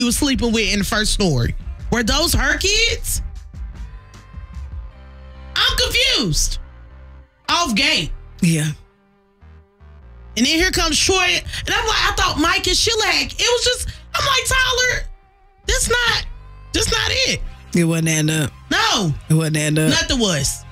he was sleeping with in the first story. Were those her kids? I'm confused. Off gate. Yeah. And then here comes Troy. And I'm like, I thought Mike and Sheila had. It was just, I'm like, Tyler, that's not it. It wasn't adding up. No. It wasn't adding up. Nothing was.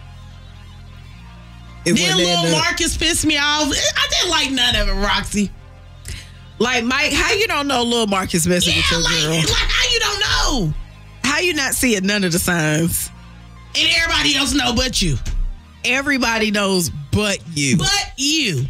It Then wasn't adding little up. Marcus pissed me off. I didn't like none of it, Roxy. Like, Mike, how you don't know Lil Marcus messing with your girl? Like, how you don't know? How you not seeing none of the signs? And everybody else know but you. Everybody knows but you. But you.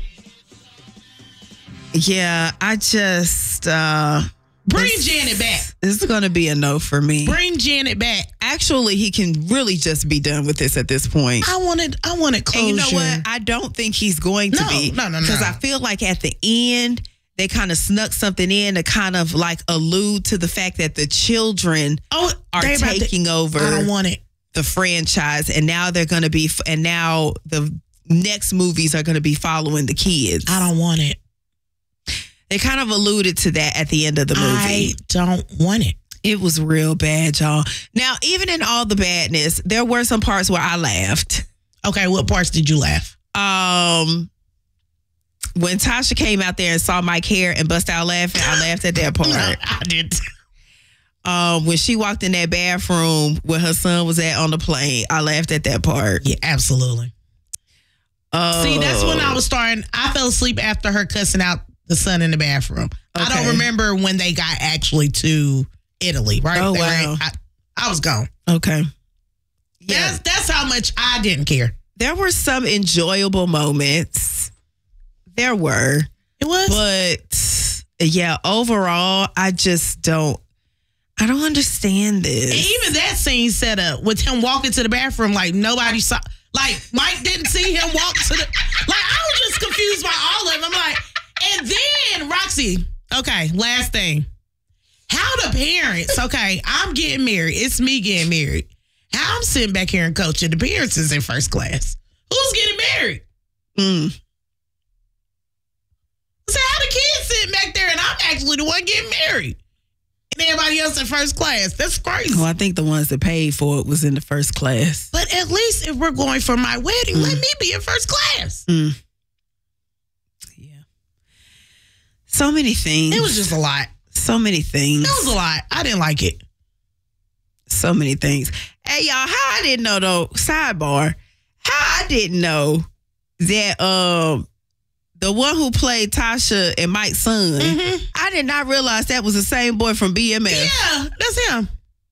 Yeah, I just... Bring Janet back. This is going to be a no for me. Bring Janet back. Actually, he can really just be done with this at this point. I wanted closure. And you know what? I don't think he's going to be. No. Because I feel like at the end, they kind of snuck something in to kind of like allude to the fact that the children are taking over. I don't want it. The franchise, and now they're going to be, and now the next movies are going to be following the kids. I don't want it. They kind of alluded to that at the end of the movie. I don't want it. It was real bad, y'all. Now, even in all the badness, there were some parts where I laughed. Okay, what parts did you laugh? When Tasha came out there and saw Mike hair and bust out laughing, I laughed at that part. I did. When she walked in that bathroom where her son was at on the plane, I laughed at that part. Yeah, absolutely. See, that's when I was starting. I fell asleep after her cussing out the son in the bathroom. Okay. I don't remember when they got actually to Italy, right? Oh, wow. I was gone. Okay. Yeah. That's how much I didn't care. There were some enjoyable moments. There were. It was. But, yeah, overall, I don't understand this. And even that scene set up with him walking to the bathroom like nobody saw. Like, Mike didn't see him walk to the... Like, I was just confused by all of them. I'm like... And then, Roxy, okay, last thing. How the parents, okay, I'm getting married. It's me getting married. How I'm sitting back here and coaching. The parents is in first class. Who's getting married? So how the kids sitting back there and I'm actually the one getting married? And everybody else in first class. That's crazy. Well, I think the ones that paid for it was in the first class. But at least if we're going for my wedding, let me be in first class. Yeah. So many things. It was just a lot. So many things. It was a lot. I didn't like it. So many things. Hey, y'all, how I didn't know, though, sidebar, how I didn't know that the one who played Tasha and Mike's son, I did not realize that was the same boy from BMF. Yeah, that's him.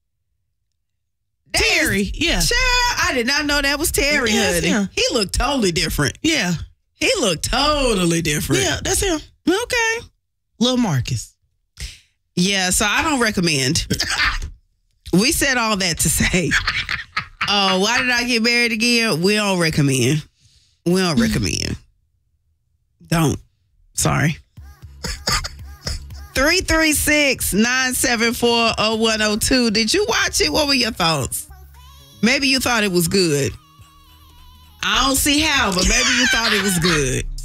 Terry, yeah. Child, I did not know that was Terry, honey. Him. He looked totally different. Yeah. He looked totally different. Yeah, that's him. Okay. Lil Marcus. Yeah, so I don't recommend. We said all that to say, why did I get married again? We don't recommend. We don't recommend. Don't. Sorry. 336-974-0102. Did you watch it? What were your thoughts? Maybe you thought it was good. I don't see how, but maybe you thought it was good.